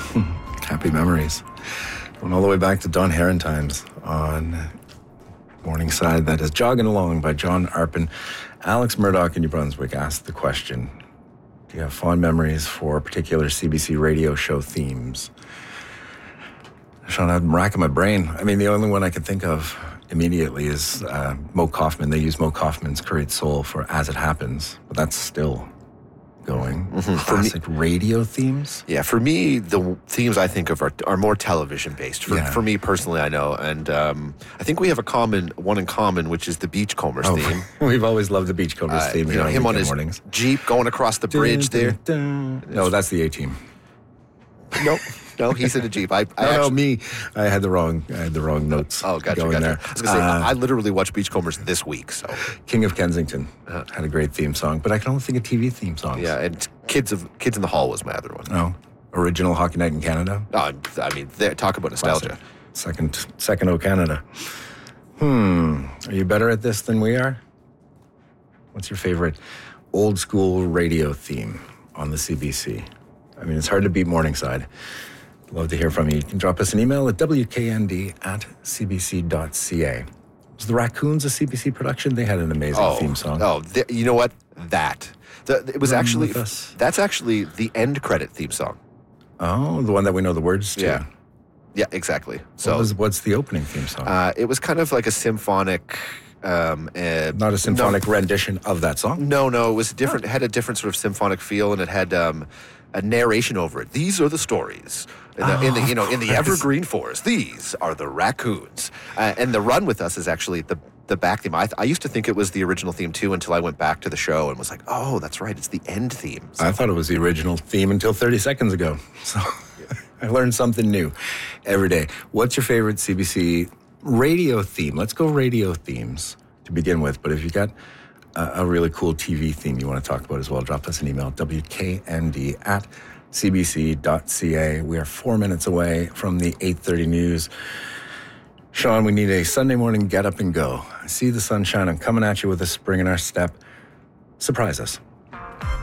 Happy memories. Going all the way back to Don Heron times on Morningside. That is Jogging Along by John Arpin. Alex Murdoch in New Brunswick asked the question, do you have fond memories for particular CBC radio show themes? Sean, I'm racking my brain. I mean, the only one I can think of immediately is Mo Kaufman. They use Mo Kaufman's Curried Soul for As It Happens, but that's still going. Classic radio themes? Yeah, for me, the themes I think of are more television-based. For me personally, I know. And I think we have one in common, which is the Beachcombers theme. We've always loved the Beachcombers theme. Him on his mornings. Jeep going across the bridge there. No, that's the A-Team. No, he's in a Jeep. I had the wrong notes. Oh, gotcha. There. I was going to say, I literally watched Beachcombers this week. So King of Kensington had a great theme song, but I can only think of TV theme songs. Yeah, and Kids in the Hall was my other one. Oh, original Hockey Night in Canada. Oh, I mean, talk about nostalgia. Second O Canada. Are you better at this than we are? What's your favorite old school radio theme on the CBC? I mean, it's hard to beat Morningside. Love to hear from you. You can drop us an email at wknd@cbc.ca. Was the Raccoons a CBC production? They had an amazing theme song. You know what? It was actually, that's actually the end credit theme song. Oh, the one that we know the words to. Yeah, exactly. So what's the opening theme song? It was kind of like a symphonic... not a symphonic rendition of that song? No, it was different. It had a different sort of symphonic feel, and it had a narration over it. These are the stories in the evergreen forest. These are the raccoons, and the Run With Us is actually the back theme. I used to think it was the original theme too until I went back to the show and was like, oh, that's right, it's the end theme. So. I thought it was the original theme until 30 seconds ago. So I learned something new every day. What's your favorite CBC radio theme? Let's go radio themes to begin with. But if you got a really cool TV theme you want to talk about as well, drop us an email, wknd@cbc.ca. We are 4 minutes away from the 8:30 news. Sean, we need a Sunday morning get up and go. I see the sunshine. I'm coming at you with a spring in our step. Surprise us.